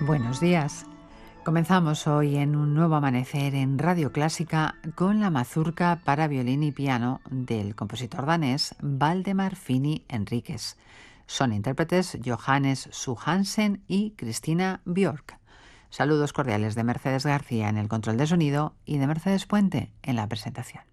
Buenos días. Comenzamos hoy en un nuevo amanecer en Radio Clásica con la mazurca para violín y piano del compositor danés Valdemar Fini Enríquez. Son intérpretes Johannes Suhansen y Cristina Björk. Saludos cordiales de Mercedes García en el control de sonido y de Mercedes Puente en la presentación.